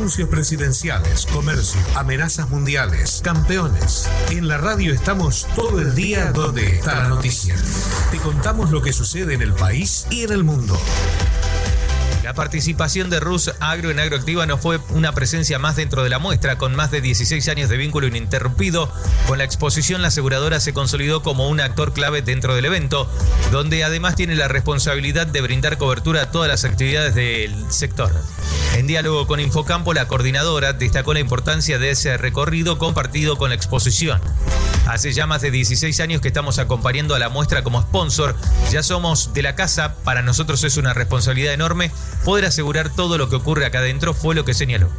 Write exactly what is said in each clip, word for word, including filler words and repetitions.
anuncios presidenciales, comercio, amenazas mundiales, campeones. En la radio estamos todo el día donde está la noticia. Te contamos lo que sucede en el país y en el mundo. La participación de Rus Agro en Agroactiva no fue una presencia más dentro de la muestra. Con más de dieciséis años de vínculo ininterrumpido con la exposición, la aseguradora se consolidó como un actor clave dentro del evento, donde además tiene la responsabilidad de brindar cobertura a todas las actividades del sector. En diálogo con Infocampo, la coordinadora destacó la importancia de ese recorrido compartido con la exposición. Hace ya más de dieciséis años que estamos acompañando a la muestra como sponsor. Ya somos de la casa. Para nosotros es una responsabilidad enorme poder asegurar todo lo que ocurre acá adentro, fue lo que señaló.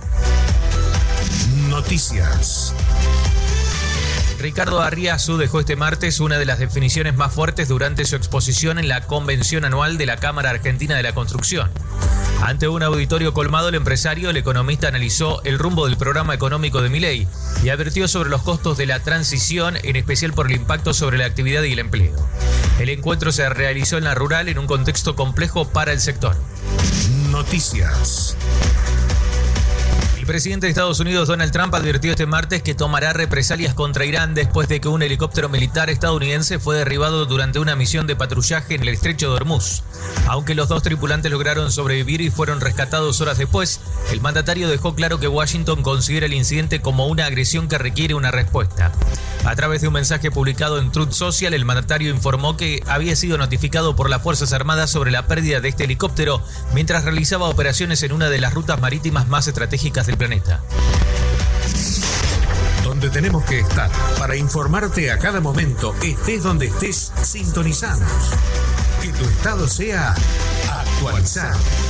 Noticias. Ricardo Arriazu dejó este martes una de las definiciones más fuertes durante su exposición en la convención anual de la Cámara Argentina de la Construcción. Ante un auditorio colmado, el empresario, el economista, analizó el rumbo del programa económico de Milei y advirtió sobre los costos de la transición, en especial por el impacto sobre la actividad y el empleo. El encuentro se realizó en la rural en un contexto complejo para el sector. Noticias. El presidente de Estados Unidos, Donald Trump, advirtió este martes que tomará represalias contra Irán después de que un helicóptero militar estadounidense fue derribado durante una misión de patrullaje en el estrecho de Hormuz. Aunque los dos tripulantes lograron sobrevivir y fueron rescatados horas después, el mandatario dejó claro que Washington considera el incidente como una agresión que requiere una respuesta. A través de un mensaje publicado en Truth Social, el mandatario informó que había sido notificado por las Fuerzas Armadas sobre la pérdida de este helicóptero mientras realizaba operaciones en una de las rutas marítimas más estratégicas del planeta. Donde tenemos que estar para informarte a cada momento, estés donde estés, sintonizanos. Que tu estado sea actualizado.